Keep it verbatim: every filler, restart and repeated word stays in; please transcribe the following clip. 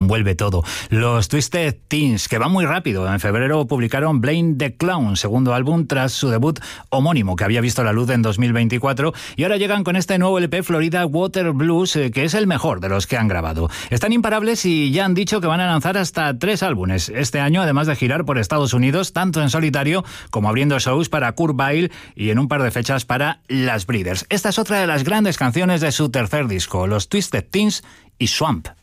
envuelve todo. Los Twisted Teens, que van muy rápido. En febrero publicaron Blame the Clown, segundo álbum tras su debut homónimo, que había visto la luz en dos mil veinticuatro, y ahora llegan con este nuevo L P Florida Water Blues, eh, que es el mejor de los que han grabado. Están imparables y ya han dicho que van a lanzar hasta tres álbumes este año, además de girar por Estados Unidos, tanto en solitario como abriendo shows para Kurt Weill y en un par de fechas para Las Breeders. Esta es otra de las grandes canciones de su tercer disco, los Twisted Teens y Swamp.